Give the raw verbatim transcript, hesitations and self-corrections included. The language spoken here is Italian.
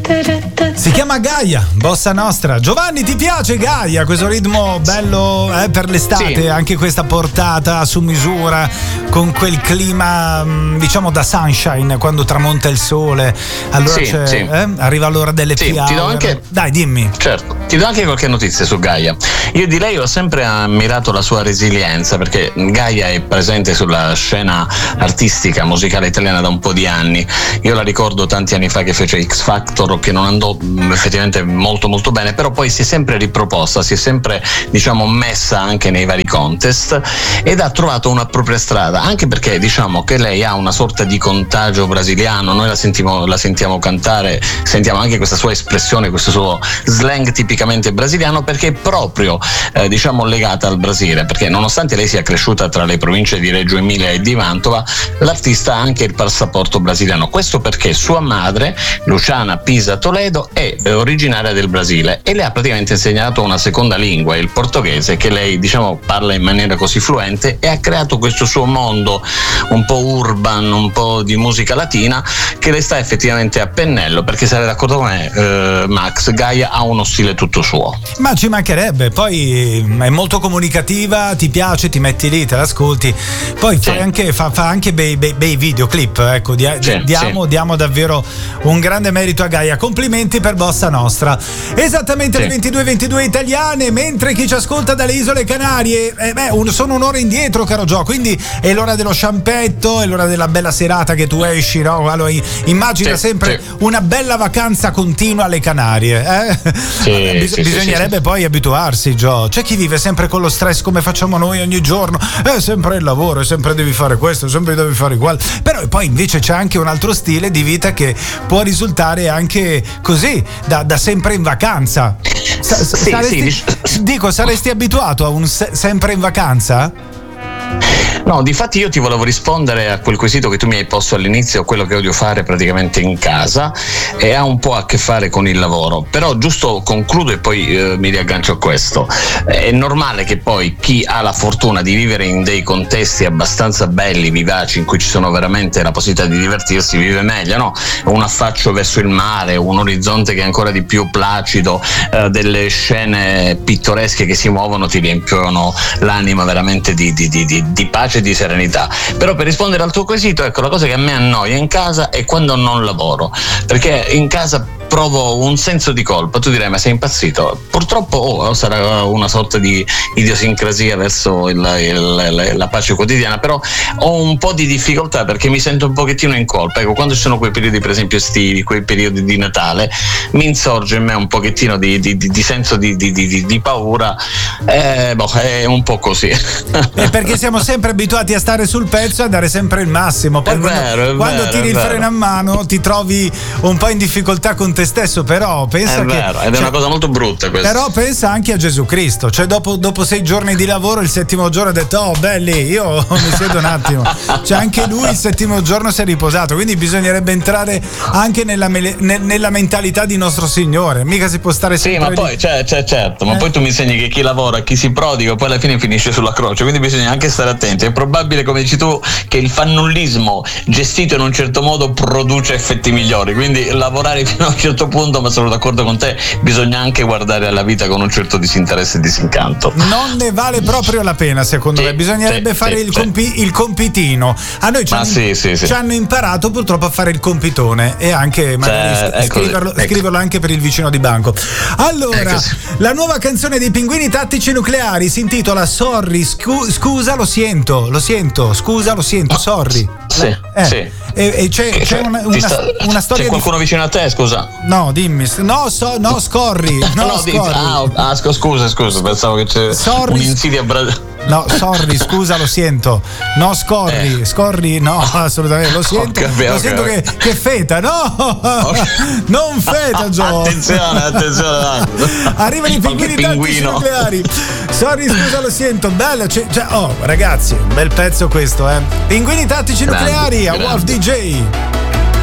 Si chiama Gaia, bossa nostra. Giovanni, ti piace Gaia? Questo ritmo bello eh, per l'estate, sì. Anche questa portata su misura, con quel clima diciamo da sunshine, quando tramonta il sole. Allora sì, c'è, sì. Eh, arriva l'ora delle sì, piave. Ti do anche, Dai, dimmi. Certo, ti do anche qualche notizia su Gaia. Io di lei ho sempre ammirato la sua resilienza, perché Gaia è presente sulla scena artistica musicale italiana da un po' di anni. Io la ricordo tanti anni fa che fece X Factor, che non andò effettivamente molto molto bene, però poi si è sempre riproposta, si è sempre diciamo messa anche nei vari contest ed ha trovato una propria strada, anche perché diciamo che lei ha una sorta di contagio brasiliano. Noi la sentiamo, la sentiamo cantare, sentiamo anche questa sua espressione, questo suo slang tipicamente brasiliano, perché è proprio eh, diciamo legata al Brasile, perché nonostante lei sia cresciuta tra le province di Reggio Emilia e di Mantova, l'artista ha anche il passaporto brasiliano. Questo perché sua madre, Luciana Pisa Toledo, è originaria del Brasile e le ha praticamente insegnato una seconda lingua, il portoghese, che lei diciamo parla in maniera così fluente, e ha creato questo suo mondo un po' urban, un po' di musica latina, che le sta effettivamente a pennello, perché sarai d'accordo con me, eh, Max, Gaia ha uno stile tutto suo. Ma ci mancherebbe, poi è molto comunicativa, ti piace, ti metti lì, te l'ascolti, poi sì. fa anche, fa, fa anche bei, bei, bei videoclip, ecco, di, sì, diamo, sì. diamo davvero un grande merito a Gaia, complimenti per Bossa Nostra. Esattamente sì. le ventidue ventidue italiane, mentre chi ci ascolta dalle isole Canarie, eh beh, un, sono un'ora indietro, caro Gio, quindi è l'ora dello sciampetto, è l'ora della bella serata che tu esci, no? Allora, immagina sì, sempre sì. una bella vacanza continua alle Canarie, eh? Sì, Bis- sì, bisognerebbe sì, poi sì. abituarsi, Gio. C'è chi vive sempre con lo stress come facciamo noi ogni giorno, è sempre il lavoro, sempre devi fare questo, sempre devi fare quello, però poi invece c'è anche un altro stile di vita che può risultare anche così, da, da sempre in vacanza. Sa- sì, saresti, sì. Dico, saresti abituato a un se- sempre in vacanza? No, difatti io ti volevo rispondere a quel quesito che tu mi hai posto all'inizio, quello che odio fare praticamente in casa, e ha un po' a che fare con il lavoro, però giusto concludo e poi eh, mi riaggancio a questo. È normale che poi chi ha la fortuna di vivere in dei contesti abbastanza belli, vivaci, in cui ci sono veramente la possibilità di divertirsi, vive meglio, no? Un affaccio verso il mare, un orizzonte che è ancora di più placido, eh, delle scene pittoresche che si muovono ti riempiono l'anima veramente di, di, di, di, di pace e di serenità. Però per rispondere al tuo quesito, ecco, la cosa che a me annoia in casa è quando non lavoro, perché in casa provo un senso di colpa. Tu direi, ma sei impazzito? Purtroppo oh, sarà una sorta di idiosincrasia verso il, il, la pace quotidiana, però ho un po' di difficoltà perché mi sento un pochettino in colpa. Ecco, quando ci sono quei periodi per esempio estivi, quei periodi di Natale, mi insorge in me un pochettino di, di, di, di senso di, di, di, di paura, eh, boh, è un po' così. E perché siamo sempre abituati a stare sul pezzo e a dare sempre il massimo, poi è quando, vero, è quando vero, tiri il freno a mano ti trovi un po' in difficoltà con te stesso, però pensa è che vero, ed è cioè, una cosa molto brutta questa. Però pensa anche a Gesù Cristo, cioè dopo, dopo sei giorni di lavoro, il settimo giorno ha detto oh belli, io mi siedo un attimo, cioè anche lui il settimo giorno si è riposato, quindi bisognerebbe entrare anche nella, ne, nella mentalità di nostro Signore, mica si può stare sempre sì, ma poi cioè, cioè, certo, ma eh? poi tu mi insegni che chi lavora, chi si prodiga poi alla fine finisce sulla croce, quindi bisogna anche stare attenti. È probabile, come dici tu, che il fannullismo gestito in un certo modo produce effetti migliori, quindi lavorare fino a un certo punto, ma sono d'accordo con te, bisogna anche guardare alla vita con un certo disinteresse e disincanto. Non ne vale proprio la pena, secondo sì, me bisognerebbe sì, fare sì, il, compi- sì. il compitino. A noi ci, hanno, sì, sì, sì. ci hanno imparato purtroppo a fare il compitone e anche magari cioè, scriverlo, ecco. scriverlo anche per il vicino di banco. Allora, ecco. La nuova canzone dei Pinguini Tattici Nucleari si intitola Sorry, scu- scusa lo siento, lo siento, scusa lo siento, sorry. Sì, eh. sì. E, e c'è, c'è una, una, sta, una storia. C'è qualcuno di... vicino a te, scusa? No, dimmi. No, so, no, scorri. No, no, scorri. Dici, ah, ah, scusa, scusa, pensavo che c'è sorry, un'insidia bra- No, sorry, scusa, lo sento. No, scorri, eh. scorri, no, assolutamente. Lo sento, okay, lo okay, sento okay. Che, che feta, no, okay. Non feta, Gio. Attenzione, attenzione. Arrivano i pinguini tattici nucleari. Sorry, scusa, lo sento. Bello, cioè, oh, ragazzi, un bel pezzo questo, eh. Pinguini tattici grande, nucleari a Wolf D J.